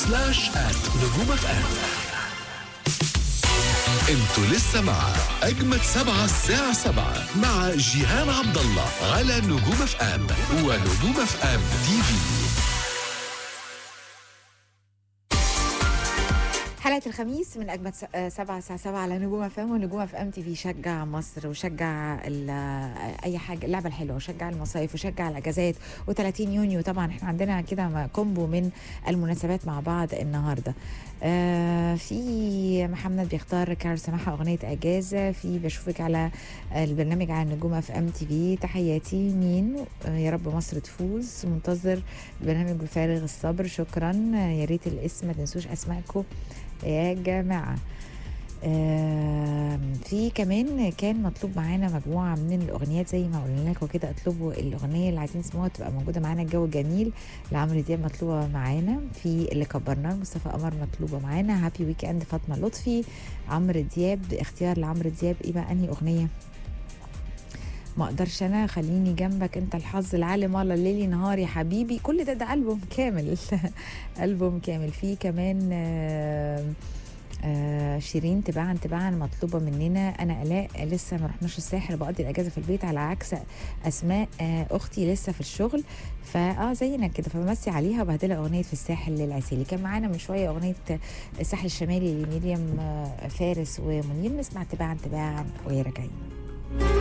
نجوم اف ام. انتوا لسه مع اجمد 7 الساعة 7 مع جيهان عبد الله على نجوم اف ام ونجوم اف ام تي في. حلقة الخميس من أجمد 7 الساعة 7 على نجوم اف ام ونجوم اف ام تي في. شجع مصر وشجع أي حاجة، اللعبة الحلوة، وشجع المصايف وشجع الأجازات. و30 يونيو طبعا احنا عندنا كده كومبو من المناسبات مع بعض النهاردة. في محمد بيختار كارل سماحة أغنية أجازة، في بشوفك على البرنامج على نجوم اف ام تي في. تحياتي مين، يا رب مصر تفوز، منتظر البرنامج بفارغ الصبر، شكرا. يا ريت الاسم ما تنسوش أسمائكم يا جماعة. في كمان كان مطلوب معانا مجموعة من الأغنيات زي ما قلنا لكم كده. اطلبوا الأغنية اللي عايزين تسمعوها تبقى موجودة معانا. الجو جميل لعمرو دياب مطلوبة معانا، في اللي كبرناه مصطفى قمر مطلوبة معانا، هابي ويك اند فاطمة لطفي، عمرو دياب. اختيار لعمرو دياب ايه بقى؟ انهي أغنية؟ ما اقدرش انا، خليني جنبك، انت الحظ العالم، الله ليلي نهار يا حبيبي. كل ده ألبوم كامل ألبوم كامل. في كمان شيرين تباعا مطلوبة مننا. أنا آلاء لسه ما رحناش الساحل، بقضي الأجازة في البيت، على عكس أسماء أختي لسه في الشغل، زينا كده، فبمسي عليها وبهدلها أغنية في الساحل للعسيلي. كان معانا من شوية أغنية الساحل الشمالي لمريم فارس ومنير. نسمع تباعا وهي راجعين.